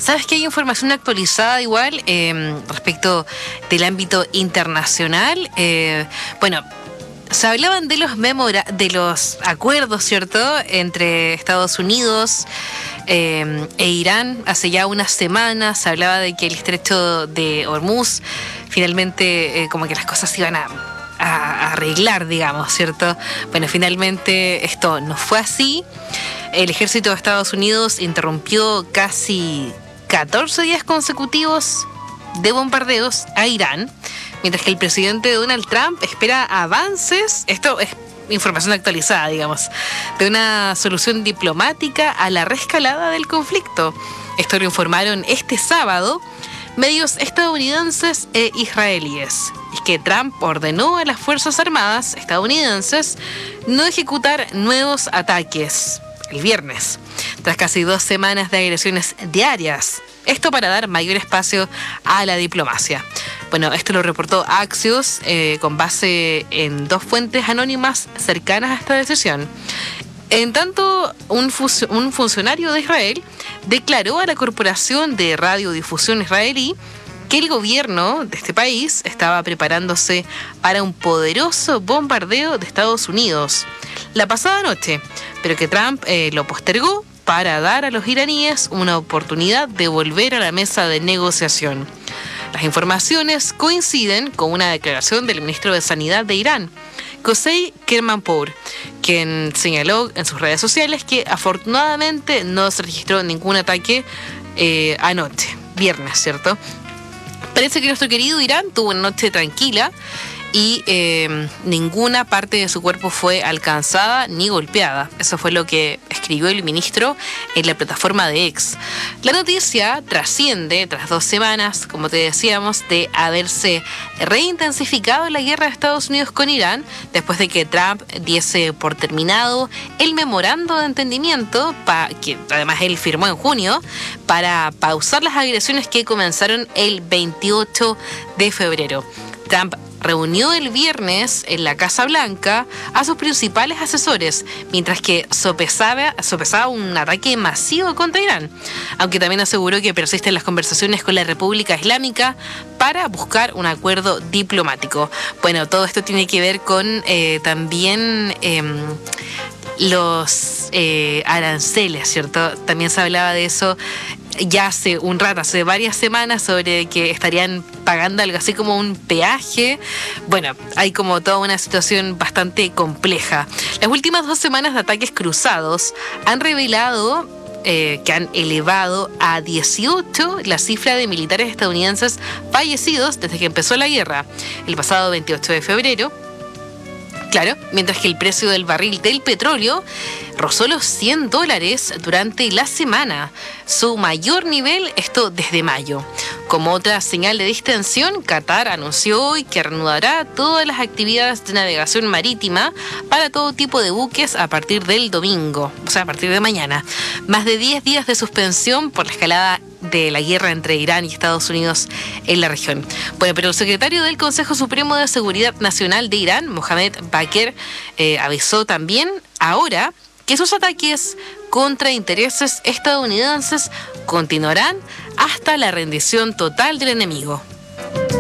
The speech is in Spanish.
¿Sabes que hay información actualizada igual respecto del ámbito internacional? Bueno, se hablaban de de los acuerdos, ¿cierto?, entre Estados Unidos e Irán. Hace ya unas semanas se hablaba de que el estrecho de Hormuz finalmente como que las cosas se iban a arreglar, digamos, ¿cierto? Bueno, finalmente esto no fue así. El ejército de Estados Unidos interrumpió casi 14 días consecutivos de bombardeos a Irán, mientras que el presidente Donald Trump espera avances, esto es información actualizada, digamos, de una solución diplomática a la reescalada del conflicto. Esto lo informaron este sábado medios estadounidenses e israelíes. Es que Trump ordenó a las Fuerzas Armadas estadounidenses no ejecutar nuevos ataques el viernes, tras casi 2 semanas de agresiones diarias. Esto para dar mayor espacio a la diplomacia. Bueno, esto lo reportó Axios con base en 2 fuentes anónimas cercanas a esta decisión. En tanto, un funcionario de Israel declaró a la Corporación de Radiodifusión israelí que el gobierno de este país estaba preparándose para un poderoso bombardeo de Estados Unidos la pasada noche, pero que Trump lo postergó para dar a los iraníes una oportunidad de volver a la mesa de negociación. Las informaciones coinciden con una declaración del ministro de Sanidad de Irán, Hossein Kermanpour, quien señaló en sus redes sociales que afortunadamente no se registró ningún ataque anoche, viernes, ¿cierto? Parece que nuestro querido Irán tuvo una noche tranquila y ninguna parte de su cuerpo fue alcanzada ni golpeada. Eso fue lo que escribió el ministro en la plataforma de X. La noticia trasciende tras 2 semanas, como te decíamos, de haberse reintensificado la guerra de Estados Unidos con Irán, después de que Trump diese por terminado el memorando de entendimiento, que además él firmó en junio, para pausar las agresiones que comenzaron el 28 de febrero. Trump reunió el viernes en la Casa Blanca a sus principales asesores, mientras que sopesaba un ataque masivo contra Irán, aunque también aseguró que persisten las conversaciones con la República Islámica para buscar un acuerdo diplomático. Bueno, todo esto tiene que ver con también los aranceles, ¿cierto? También se hablaba de eso ya hace un rato, hace varias semanas, sobre que estarían pagando algo así como un peaje. Bueno, hay como toda una situación bastante compleja. Las últimas 2 semanas de ataques cruzados han revelado que han elevado a 18 la cifra de militares estadounidenses fallecidos desde que empezó la guerra, el pasado 28 de febrero. Claro, mientras que el precio del barril del petróleo rozó los $100 durante la semana, su mayor nivel, esto desde mayo. Como otra señal de distensión, Qatar anunció hoy que reanudará todas las actividades de navegación marítima para todo tipo de buques a partir del domingo, o sea, a partir de mañana. Más de 10 días de suspensión por la escalada de la guerra entre Irán y Estados Unidos en la región. Bueno, pero el secretario del Consejo Supremo de Seguridad Nacional de Irán, Mohamed Bakr, avisó también ahora que sus ataques contra intereses estadounidenses continuarán hasta la rendición total del enemigo.